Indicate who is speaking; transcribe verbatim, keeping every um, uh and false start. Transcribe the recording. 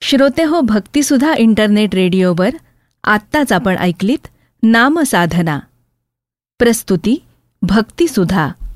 Speaker 1: श्रोते हो, भक्तिसुधा इंटरनेट रेडिओवर आत्ताच आपण ऐकलीत नामसाधना. प्रस्तुती भक्तिसुधा.